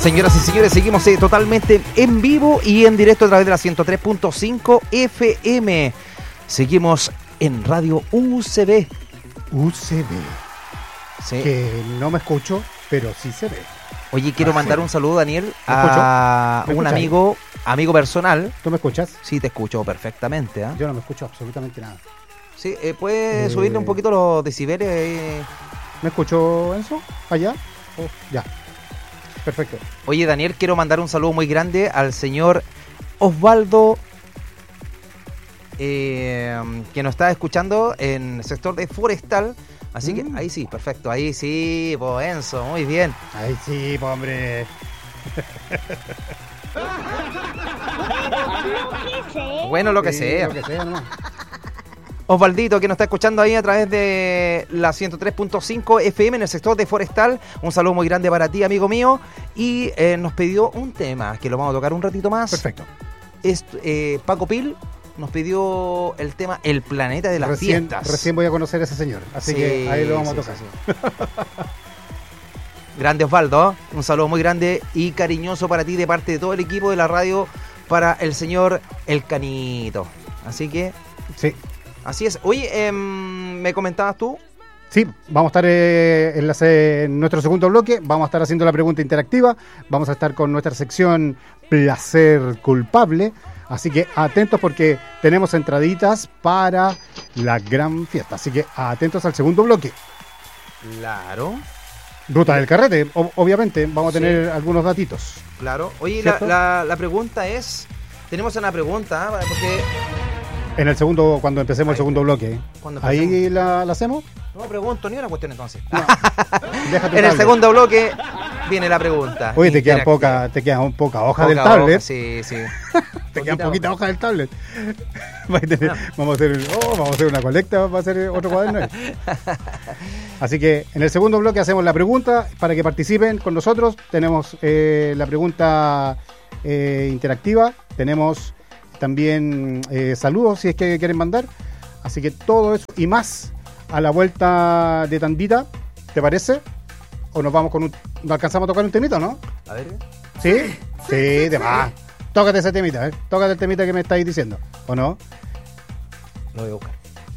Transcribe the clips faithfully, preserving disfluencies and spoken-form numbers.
Señoras y señores, seguimos eh, totalmente en vivo y en directo a través de la ciento tres punto cinco F M. Seguimos en Radio U C B. U C B. Sí. Que no me escucho, pero sí se ve. Oye, quiero Ah, mandar sí. un saludo, Daniel, ¿Me a ¿Me un escuchas? amigo, amigo personal. ¿Tú me escuchas? Sí, te escucho perfectamente. ¿eh? Yo no me escucho absolutamente nada. Sí, eh, ¿puedes Eh. subirle un poquito los decibeles? Eh? ¿Me escucho, Enzo? ¿Allá? Oh, ya. Perfecto. Oye, Daniel, quiero mandar un saludo muy grande al señor Osvaldo, eh, que nos está escuchando en el sector de Forestal. Así que Mm. ahí sí, perfecto. Ahí sí, pues Enzo, muy bien. Ay, sí, pues, hombre. Bueno, lo que Sí, sea. Lo que sea, nomás. Osvaldito, que nos está escuchando ahí a través de la ciento tres punto cinco F M en el sector de Forestal. Un saludo muy grande para ti, amigo mío. Y eh, nos pidió un tema que lo vamos a tocar un ratito más. Perfecto. Es, eh, Paco Pil nos pidió el tema El planeta de las Recién, fiestas. recién voy a conocer a ese señor. Así Sí, que ahí lo vamos sí, a tocar. sí, sí. Grande Osvaldo, ¿eh? Un saludo muy grande y cariñoso para ti de parte de todo el equipo de la radio para el señor El Canito. Así que, Sí. así es. Oye, eh, ¿me comentabas tú? Sí, vamos a estar eh, en, la se- en nuestro segundo bloque, vamos a estar haciendo la pregunta interactiva, vamos a estar con nuestra sección Placer Culpable, así que atentos porque tenemos entraditas para la gran fiesta, así que atentos al segundo bloque. Claro, Ruta del carrete, o- obviamente, vamos a Sí. tener algunos datitos. claro. Oye, la, ¿Cierto? la, la pregunta es, tenemos una pregunta, ¿eh? Porque En el segundo, cuando empecemos Ahí. el segundo bloque, Cuando ahí empecemos. la, la hacemos. no pregunto ni una cuestión entonces. Deja tu En el tablet. segundo bloque viene la pregunta. Oye, te quedan interactiva. poca, te quedan poca hoja Poca del tablet. hoja, sí, sí. Te quedan Poquita poquita hoja del tablet. Va a tener- vamos, a hacer, oh, vamos a hacer una colecta, va a hacer otro cuaderno. Así que en el segundo bloque hacemos la pregunta para que participen con nosotros. Tenemos eh, la pregunta eh, interactiva. Tenemos también eh, saludos si es que quieren mandar. Así que todo eso y más a la vuelta de tandita. ¿Te parece? ¿O nos vamos con un... ¿Nos alcanzamos a tocar un temito, no? A ver. ¿Sí? Sí, de más. Tócate ese temita, ¿eh? Tócate el temita que me estáis diciendo, ¿o no? Lo voy a buscar.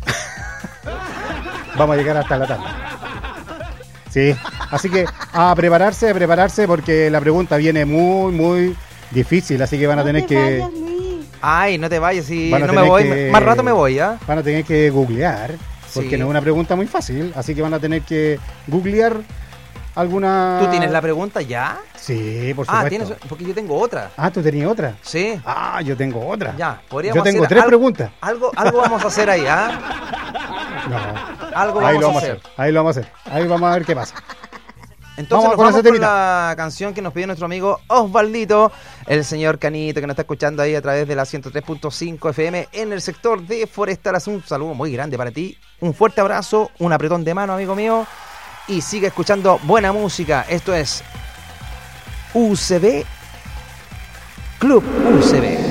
Vamos a llegar hasta la tarde. Sí, así que a prepararse, a prepararse porque la pregunta viene muy, muy difícil, así que van a tener que Ay, no te vayas, si Van a no me tener voy, que- más rato me voy, ¿ah? van a tener que googlear, porque Sí. no es una pregunta muy fácil, así que van a tener que googlear alguna... ¿Tú tienes la pregunta ya? Sí, por supuesto. Ah, tienes, porque yo tengo otra. Ah, ¿tú tenías otra? Sí. Ah, yo tengo otra. Ya, podríamos Yo tengo hacer tres algo- preguntas. Algo, algo vamos a hacer ahí, ¿ah? No. Algo Ahí vamos lo a vamos a hacer. hacer. Ahí lo vamos a hacer. Ahí vamos a ver qué pasa. Entonces Vamos nos con vamos ese con temita. la canción que nos pidió nuestro amigo Osvaldito, el señor Canito, que nos está escuchando ahí a través de la ciento tres punto cinco F M en el sector de Forestal. Hace un saludo muy grande para ti, un fuerte abrazo, un apretón de mano, amigo mío, y sigue escuchando buena música. Esto es U C B, Club U C B.